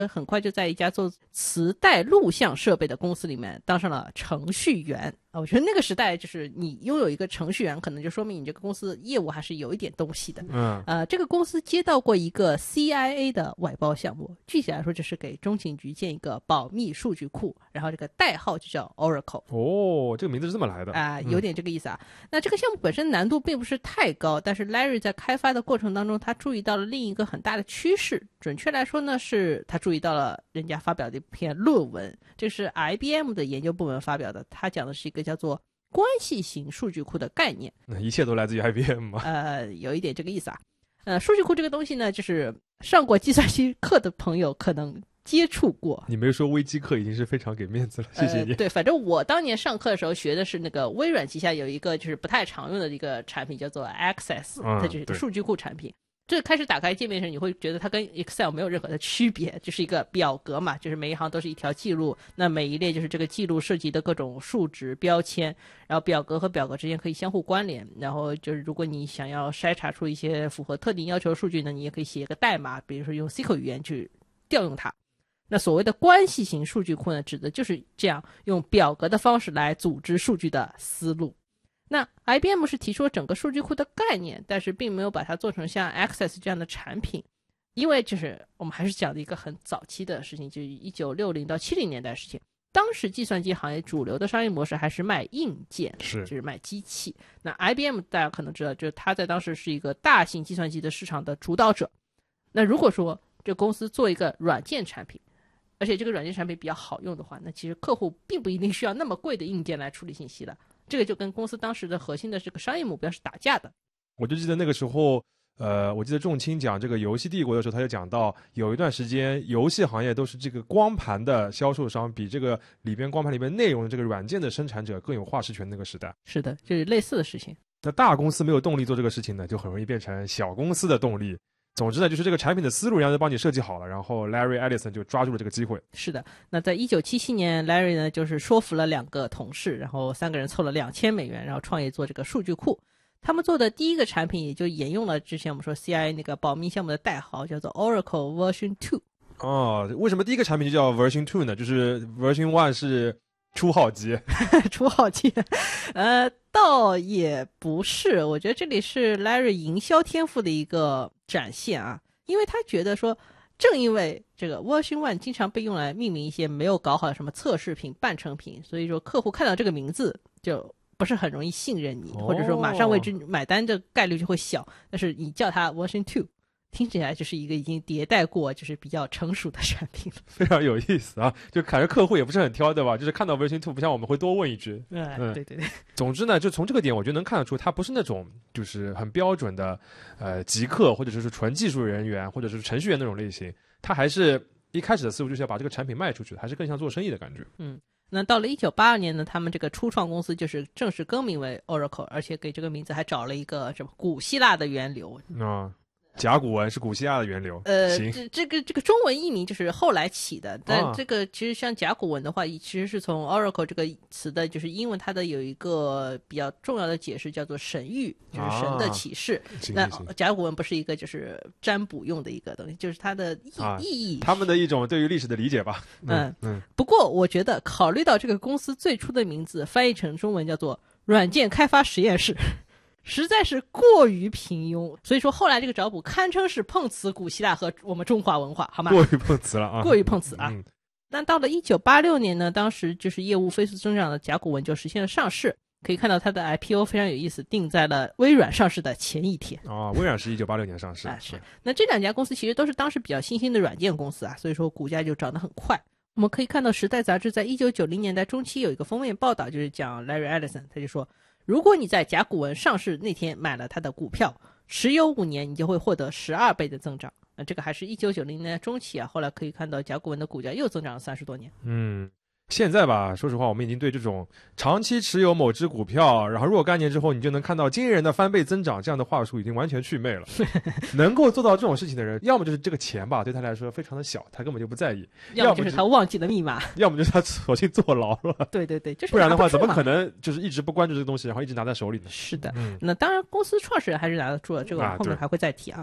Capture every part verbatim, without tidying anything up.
很快就在一家做磁带录像设备的公司里面当上了程序员啊。我觉得那个时代就是你拥有一个程序员，可能就说明你这个公司业务还是有一点东西的。 嗯， 呃，这个公司接到过一个 C I A 的外包项目，具体来说就是给中情局建一个保密数据库，然后这个代号就叫 Oracle。 哦，这个名字是这么来的啊、呃，有点这个意思啊、嗯。那这个项目本身难度并不是太高，但是 Larry 在开发的过程当中，他注意到了另一个很大的趋势。准确来说呢，是他注意到了人家发表的一篇论文，这是 I B M 的研究部门发表的，他讲的是一个叫做关系型数据库的概念。 那一切都来自于 I B M 吗？ 呃，有一点这个意思啊。呃，数据库这个东西呢，就是上过计算机课的朋友可能接触过。 你没说微机课已经是非常给面子了，谢谢你。 呃、对，反正我当年上课的时候学的是那个微软旗下有一个就是不太常用的一个产品叫做 Access，、嗯、它就是一个数据库产品。这开始打开界面时你会觉得它跟 Excel 没有任何的区别，就是一个表格嘛，就是每一行都是一条记录，那每一列就是这个记录涉及的各种数值标签，然后表格和表格之间可以相互关联，然后就是如果你想要筛查出一些符合特定要求的数据呢，你也可以写一个代码，比如说用 S Q L 语言去调用它。那所谓的关系型数据库呢，指的就是这样用表格的方式来组织数据的思路。那 I B M 是提出了整个数据库的概念，但是并没有把它做成像 Access 这样的产品，因为就是我们还是讲的一个很早期的事情，就是一九六零到七零年代的事情。当时计算机行业主流的商业模式还是卖硬件， 是就是卖机器。那 I B M 大家可能知道，就是它在当时是一个大型计算机的市场的主导者。那如果说这公司做一个软件产品，而且这个软件产品比较好用的话，那其实客户并不一定需要那么贵的硬件来处理信息了。这个就跟公司当时的核心的这个商业目标是打架的。 我就记得那个时候呃，我记得仲卿讲这个游戏帝国的时候，他就讲到有一段时间游戏行业都是这个光盘的销售商比这个里边光盘里面内容的这个软件的生产者更有话事权那个时代。 是的，就是类似的事情。 那大公司没有动力做这个事情呢，就很容易变成小公司的动力。总之呢，就是这个产品的思路人家都帮你设计好了，然后 Larry Ellison 就抓住了这个机会。 是的，那在一九七七年 Larry 呢就是说服了两个同事，然后三个人凑了两千美元，然后创业做这个数据库。他们做的第一个产品也就沿用了之前我们说 C I A 那个保密项目的代号，叫做 Oracle Version 二。 哦，为什么第一个产品就叫 Version 二呢？就是 Version 一是初号机。 初号机呃倒也不是，我觉得这里是 Larry 营销天赋的一个展现啊，因为他觉得说正因为这个 Version 一经常被用来命名一些没有搞好的什么测试品半成品，所以说客户看到这个名字就不是很容易信任你，或者说马上为之买单的概率就会小。但是你叫它 Version 二听起来就是一个已经迭代过就是比较成熟的产品了。 非常有意思啊，就感觉客户也不是很挑，对吧？就是看到 Version 二不像我们会多问一句。 嗯，对对对。 总之呢，就从这个点我觉得能看得出它不是那种就是很标准的呃极客或者是纯技术人员或者是程序员那种类型，它还是一开始的思路就是要把这个产品卖出去，还是更像做生意的感觉。 嗯，那到了一九八二年呢，他们这个初创公司就是正式更名为 Oracle， 而且给这个名字还找了一个什么古希腊的源流。 嗯，甲骨文是古希腊的源流。 呃， 行， 这这个这个中文译名就是后来起的，但这个其实像甲骨文的话，其实是从 Oracle 这个词的，就是英文它的有一个比较重要的解释叫做神谕，就是神的启示。 啊、 那甲骨文不是一个就是占卜用的一个东西，就是它的意、啊、意义， 他们的一种对于历史的理解吧。嗯嗯, 嗯。不过我觉得考虑到这个公司最初的名字翻译成中文叫做软件开发实验室。实在是过于平庸，所以说后来这个找补堪称是碰瓷古希腊和我们中华文化，好吗？ 过于碰瓷了啊！ 过于碰瓷啊！ 嗯、 但到了一九八六年呢，当时就是业务飞速增长的甲骨文就实现了上市，可以看到它的 I P O 非常有意思，定在了微软上市的前一天。 哦，微软是一九八六年上市。 啊，是。那这两家公司其实都是当时比较新兴的软件公司啊，所以说股价就涨得很快。我们可以看到《时代》杂志在一九九零年代中期有一个封面报道，就是讲 Larry Ellison， 他就说，如果你在甲骨文上市那天买了他的股票，持有五年，你就会获得十二倍的增长。那这个还是一九九零年中期啊，后来可以看到甲骨文的股价又增长了三十多年。 嗯。现在吧，说实话，我们已经对这种长期持有某只股票，然后若干年之后你就能看到惊人的翻倍增长这样的话术已经完全祛魅了。能够做到这种事情的人，要么就是这个钱吧对他来说非常的小，他根本就不在意； 要么就是他忘记了密码； 要么就是他索性坐牢了。 对对对，就是不然的话，怎么可能就是一直不关注这个东西，然后一直拿在手里呢？ 是的， 嗯、 那当然，公司创始人还是拿得住了，这个后面还会再提啊。 嗯。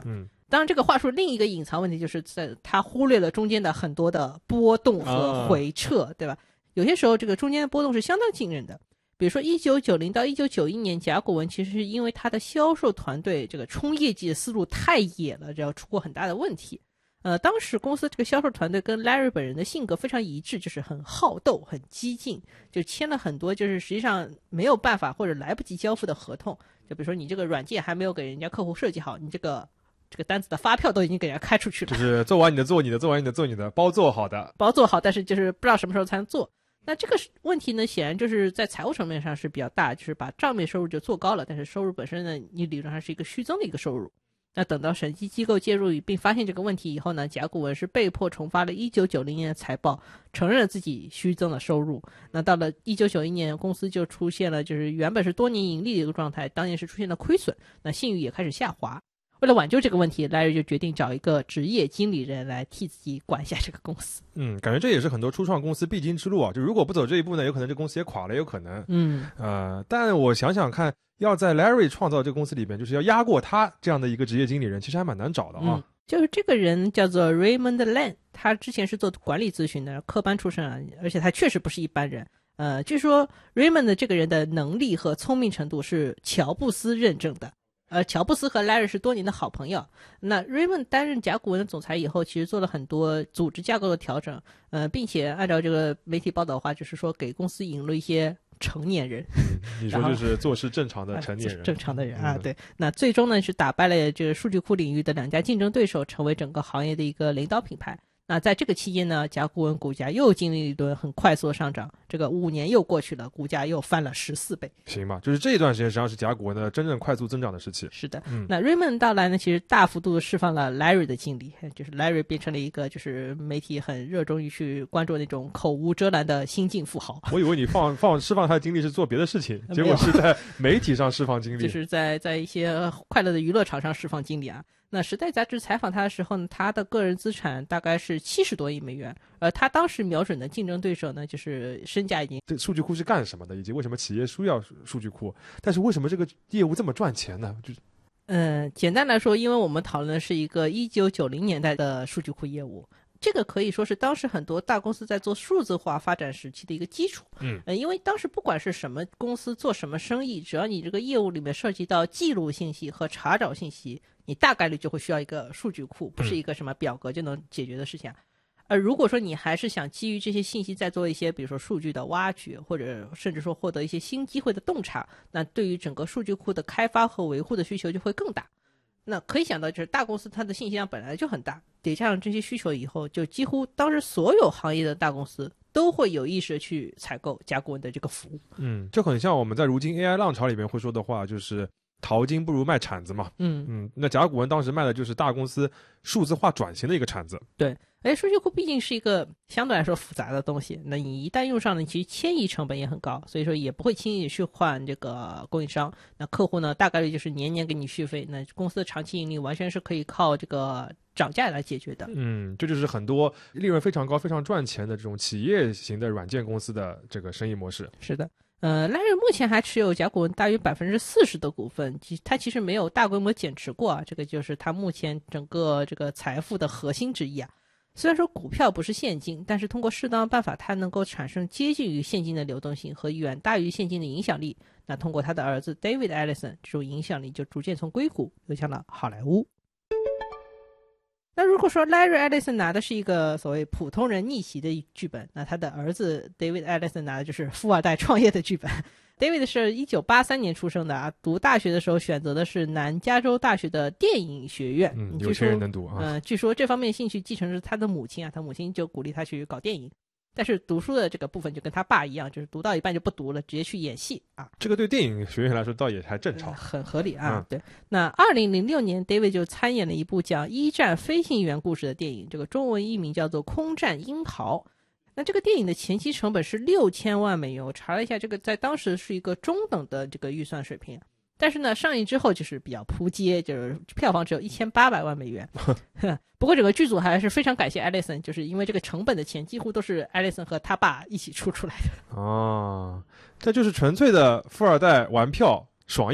当然这个话术另一个隐藏问题就是在他忽略了中间的很多的波动和回撤、啊、对吧？有些时候这个中间的波动是相当惊人的。比如说一九九零到一九九一年，甲骨文其实是因为它的销售团队这个冲业绩的思路太野了，这要出过很大的问题。呃，当时公司这个销售团队跟 Larry 本人的性格非常一致，就是很好斗、很激进，就签了很多就是实际上没有办法或者来不及交付的合同。就比如说你这个软件还没有给人家客户设计好，你这个这个单子的发票都已经给人家开出去了， 就是做完你的做你的，做完你的做你的，包做好的， 包做好，但是就是不知道什么时候才能做。那这个问题呢，显然就是在财务层面上是比较大，就是把账面收入就做高了，但是收入本身呢，你理论上是一个虚增的一个收入。那等到审计机构介入并发现这个问题以后呢，甲骨文是被迫重发了一九九零年的财报，承认了自己虚增的收入。那到了一九九一年，公司就出现了就是原本是多年盈利的一个状态，当年是出现了亏损，那信誉也开始下滑。为了挽救这个问题，莱瑞就决定找一个职业经理人来替自己管一下这个公司。 嗯，感觉这也是很多初创公司必经之路啊。就如果不走这一步呢，有可能这公司也垮了，也有可能。 嗯， 呃，但我想想看，要在 Larry 创造这个公司里边，就是要压过他这样的一个职业经理人，其实还蛮难找的啊。 嗯，就是这个人叫做 Raymond Lan， 他之前是做管理咨询的，科班出身啊，而且他确实不是一般人。呃，据说 Raymond 这个人的能力和聪明程度是乔布斯认证的。呃，乔布斯和 Larry 是多年的好朋友。那 Raymond 担任甲骨文的总裁以后，其实做了很多组织架构的调整，呃，并且按照这个媒体报道的话，就是说给公司引入一些成年人。 嗯、你说就是做事正常的成年人， 正常的人啊，对。那最终呢是打败了这个数据库领域的两家竞争对手，成为整个行业的一个领导品牌。那在这个期间呢，甲骨文股价又经历了一轮很快速的上涨，这个五年又过去了，股价又翻了十四倍。 行吧，就是这一段时间实际上是甲骨文的真正快速增长的时期。 是的， 嗯、 那 Raymond 到来呢，其实大幅度释放了 Larry 的精力，就是 Larry 变成了一个就是媒体很热衷于去关注那种口无遮拦的新晋富豪。 我以为你放放释放他的精力是做别的事情，结果是在媒体上释放精力， 就是在在一些快乐的娱乐场上释放精力啊。那时代杂志采访他的时候呢，他的个人资产大概是七十多亿美元，而他当时瞄准的竞争对手呢，就是身价已经。 这数据库是干什么的，以及为什么企业需要数据库？但是为什么这个业务这么赚钱呢？就嗯，简单来说，因为我们讨论的是一个一九九零年代的数据库业务。这个可以说是当时很多大公司在做数字化发展时期的一个基础。 嗯， 呃，因为当时不管是什么公司做什么生意，只要你这个业务里面涉及到记录信息和查找信息，你大概率就会需要一个数据库，不是一个什么表格就能解决的事情。而、呃、如果说你还是想基于这些信息再做一些，比如说数据的挖掘，或者甚至说获得一些新机会的洞察，那对于整个数据库的开发和维护的需求就会更大。那可以想到，就是大公司它的信息量本来就很大，叠加上这些需求以后，就几乎当时所有行业的大公司都会有意识去采购甲骨文的这个服务。 嗯，就很像我们在如今 A I 浪潮里面会说的话，就是淘金不如卖铲子嘛。 嗯嗯，那甲骨文当时卖的就是大公司数字化转型的一个铲子。 对，而且数据库毕竟是一个相对来说复杂的东西，那你一旦用上了，其实迁移成本也很高，所以说也不会轻易去换这个供应商。那客户呢，大概率就是年年给你续费，那公司的长期盈利完全是可以靠这个涨价来解决的。 嗯，这就是很多利润非常高、非常赚钱的这种企业型的软件公司的这个生意模式。 是的。呃，Larry目前还持有甲骨文大约百分之四十的股份，其他其实没有大规模减持过啊，这个就是他目前整个这个财富的核心之一啊。虽然说股票不是现金，但是通过适当的办法，它能够产生接近于现金的流动性和远大于现金的影响力。那通过他的儿子 David Ellison， 这种影响力就逐渐从硅谷流向了好莱坞。那如果说 Larry Ellison 拿的是一个所谓普通人逆袭的剧本，那他的儿子 David Ellison 拿的就是富二代创业的剧本。David 是一九八三年出生的啊，读大学的时候选择的是南加州大学的电影学院。 嗯，有钱人能读啊。 呃，据说这方面兴趣继承是他的母亲啊，他母亲就鼓励他去搞电影。但是读书的这个部分就跟他爸一样，就是读到一半就不读了，直接去演戏啊。 这个对电影学院来说倒也还正常， 呃、很合理啊。 嗯、 对，那二零零六年 ，David 就参演了一部讲一战飞行员故事的电影，这个中文译名叫做《空战英豪》。那这个电影的前期成本是六千万美元，我查了一下，这个在当时是一个中等的这个预算水平。但是呢，上映之后就是比较扑街，就是票房只有一千八百万美元。不过整个剧组还是非常感谢 Ellison， 就是因为这个成本的钱几乎都是 Ellison 和他爸一起出出来的。 哦，这就是纯粹的富二代玩票爽一把。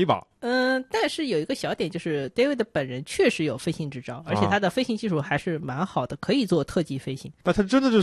嗯，但是有一个小点就是 David 本人确实有飞行执照，而且他的飞行技术还是蛮好的，可以做特技飞行。 那他真的就